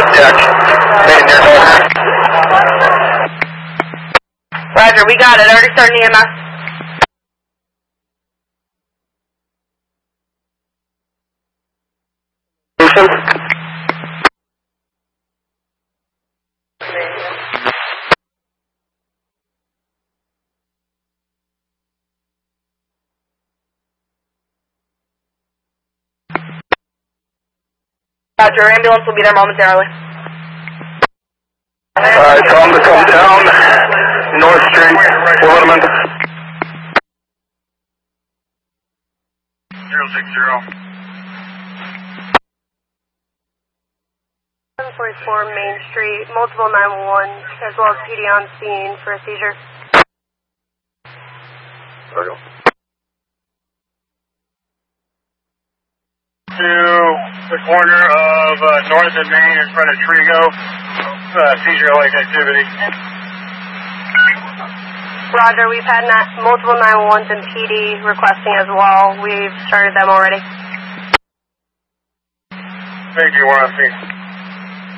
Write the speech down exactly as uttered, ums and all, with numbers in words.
deck. Main near north. Roger, we got it. Already starting E M S. Roger, ambulance will be there momentarily. Alright, tell them to come down North Street, Waterman. zero six zero. seven forty-four Main Street, multiple nine one one, as well as P D on scene for a seizure. There you go. To the corner of uh, North and Main in front of Trigo, uh, seizure-like activity. Roger, we've had na- multiple nine one ones and P D requesting as well. We've started them already. Thank you, one on scene.